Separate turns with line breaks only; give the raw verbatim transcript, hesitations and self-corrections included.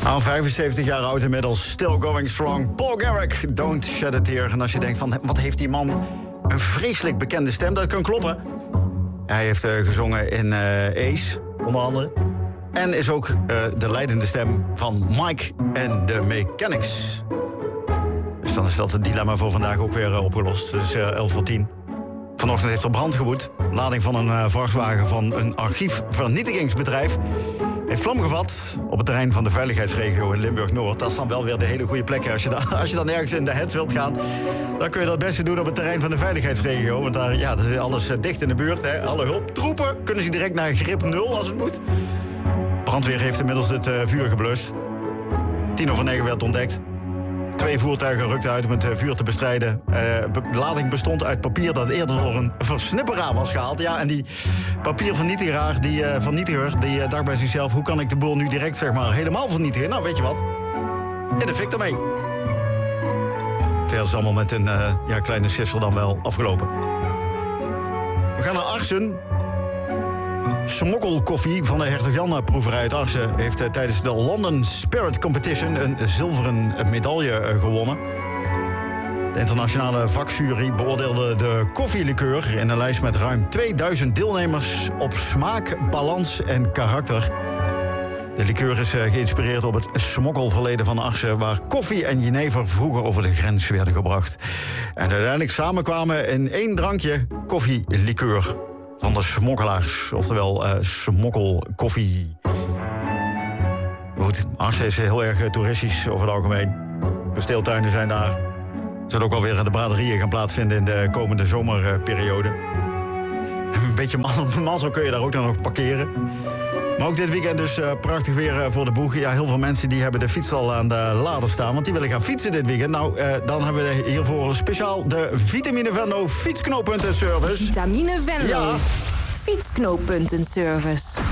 Nou, vijfenzeventig jaar oud inmiddels, still going strong. Paul Garrick, Don't Shed a Tear. En als je denkt van, wat heeft die man een vreselijk bekende stem, dat kan kloppen. Hij heeft uh, gezongen in uh, Ace, onder andere. En is ook uh, de leidende stem van Mike en de Mechanics. Dus dan is dat het dilemma voor vandaag ook weer uh, opgelost. Dus uh, elf voor tien. Vanochtend heeft er brand gewoed. Lading van een uh, vrachtwagen van een archiefvernietigingsbedrijf heeft vlam gevat op het terrein van de veiligheidsregio in Limburg-Noord. Dat is dan wel weer de hele goede plek. Als je, da, als je dan ergens in de heads wilt gaan, dan kun je dat beste doen op het terrein van de veiligheidsregio. Want daar ja, dat is alles uh, dicht in de buurt. Hè. Alle hulptroepen kunnen ze direct naar grip nul als het moet. Brandweer heeft inmiddels het uh, vuur geblust. Tien over negen werd ontdekt. Twee voertuigen rukten uit om het vuur te bestrijden. Uh, de lading bestond uit papier dat eerder door een versnipperaar was gehaald. Ja, en die papiervernietiger, die, uh, vernietiger, die uh, dacht bij zichzelf, hoe kan ik de boel nu direct zeg maar helemaal vernietigen? Nou, weet je wat? In de fik ermee. Verder is allemaal met een uh, ja, kleine sissel dan wel afgelopen. We gaan naar Arsen. Smokkelkoffie van de Hertog Jan proeverij uit Arsen heeft uh, tijdens de London Spirit Competition een zilveren medaille uh, gewonnen. De internationale vakjury beoordeelde de koffielikeur in een lijst met ruim tweeduizend deelnemers op smaak, balans en karakter. De likeur is uh, geïnspireerd op het smokkelverleden van Arsen, waar koffie en jenever vroeger over de grens werden gebracht. En uiteindelijk samenkwamen in één drankje koffielikeur van de smokkelaars, oftewel uh, smokkelkoffie. Goed, Arsen is heel erg uh, toeristisch over het algemeen. De steeltuinen zijn daar. Er zullen ook alweer de braderieën gaan plaatsvinden in de komende zomerperiode. Een beetje mazzel kun je daar ook dan nog parkeren. Maar ook dit weekend dus uh, prachtig weer uh, voor de boeg. Ja, heel veel mensen die hebben de fiets al aan de lader staan, want die willen gaan fietsen dit weekend. Nou, uh, dan hebben we hiervoor speciaal de Vitamine Venlo fietsknooppuntenservice.
Vitamine Venlo
ja.
fietsknooppuntenservice.